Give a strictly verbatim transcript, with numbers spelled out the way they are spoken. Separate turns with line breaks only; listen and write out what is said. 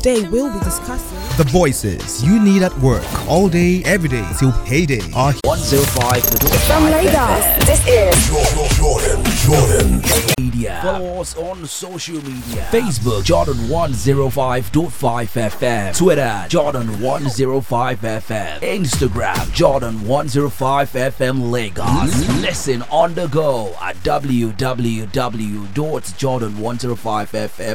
Today we'll be discussing
the voices you need at work all day, every day till payday are
one oh five
from Lagos. This is
Jordan, Jordan, Jordan.
Media. Follow us on social media. Facebook Jordan one oh five point five F M. Twitter Jordan one oh five F M. Instagram Jordan one oh five F M Lagos. Listen on the go at w w w dot jordan one oh five f m